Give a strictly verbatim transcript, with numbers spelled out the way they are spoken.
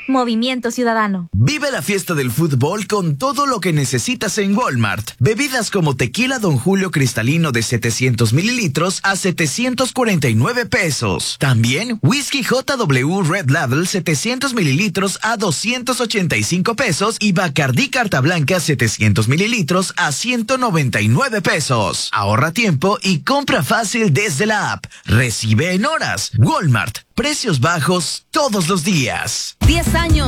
Movimiento Ciudadano. Vive la fiesta del fútbol con todo lo que necesitas en Walmart. Bebidas como tequila Don Julio cristalino de setecientos mililitros a setecientos cuarenta y nueve pesos. También whisky J W Red Label setecientos mililitros a doscientos ochenta y cinco pesos y Bacardí Carta Blanca setecientos mililitros a ciento noventa y nueve pesos. Ahorra tiempo y compra fácil desde la app. Recibe en horas. Walmart. Precios bajos todos los días. diez años